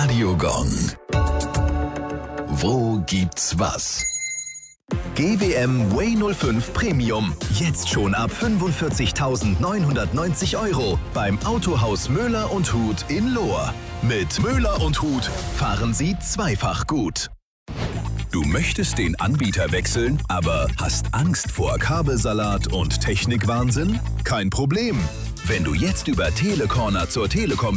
Radiogong. Wo gibt's was? GWM Way 05 Premium. Jetzt schon ab 45.990 € beim Autohaus Möller und Huth in Lohr. Mit Möller und Huth fahren Sie zweifach gut. Du möchtest den Anbieter wechseln, aber hast Angst vor Kabelsalat und Technikwahnsinn? Kein Problem. Wenn du jetzt über Telecorner zur Telekom